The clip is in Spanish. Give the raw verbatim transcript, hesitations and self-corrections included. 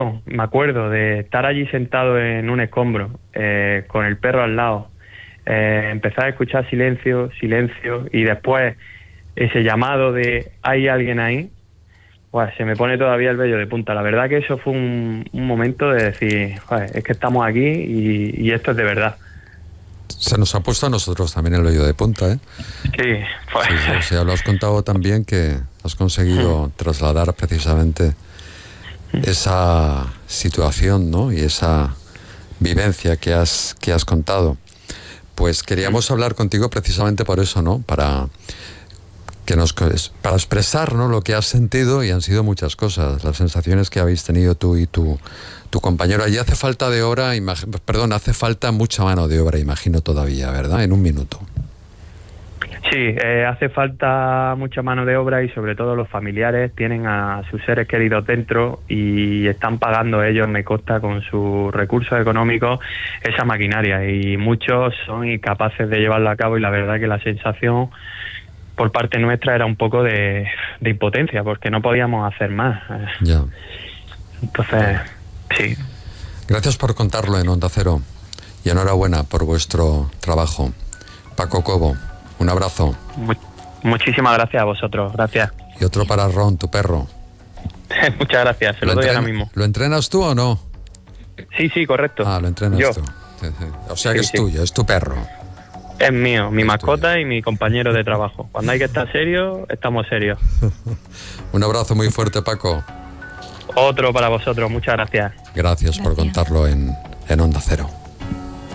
me acuerdo de estar allí sentado en un escombro, eh, con el perro al lado, eh, empezar a escuchar silencio, silencio, y después ese llamado de ¿hay alguien ahí? Pues se me pone todavía el vello de punta. La verdad que eso fue un, un momento de decir, joder, es que estamos aquí y, y esto es de verdad. Se nos ha puesto a nosotros también el vello de punta, ¿eh? Sí, pues... Sí, sí, sí, lo has contado también, que has conseguido mm. trasladar precisamente esa situación, ¿no? Y esa vivencia que has, que has contado. Pues queríamos mm. hablar contigo precisamente por eso, ¿no? Para... que nos para expresar, ¿no?, lo que has sentido, y han sido muchas cosas, las sensaciones que habéis tenido tú y tu, tu compañero. Allí hace falta de obra, imag, perdón, hace falta mucha mano de obra, imagino todavía, ¿verdad? En un minuto. Sí, eh, hace falta mucha mano de obra y sobre todo los familiares tienen a sus seres queridos dentro y están pagando ellos, me consta, con sus recursos económicos esa maquinaria, y muchos son incapaces de llevarlo a cabo, y la verdad que la sensación por parte nuestra era un poco de, de impotencia, porque no podíamos hacer más. Ya. Entonces, sí. Gracias por contarlo en Onda Cero y enhorabuena por vuestro trabajo. Paco Cobo, un abrazo. Mu- muchísimas gracias a vosotros, gracias. Y otro para Ron, tu perro. Muchas gracias, se lo, lo doy ahora mismo. ¿Lo entrenas tú o no? Sí, sí, correcto. Ah, lo entrenas Yo. tú. Sí, sí. O sea que sí, es sí. tuyo, es tu perro. Es mío, mi es mascota tuyo. Y mi compañero de trabajo. Cuando hay que estar serio, estamos serios. Un abrazo muy fuerte, Paco. Otro para vosotros, muchas gracias. Gracias, gracias. por contarlo en, en Onda Cero.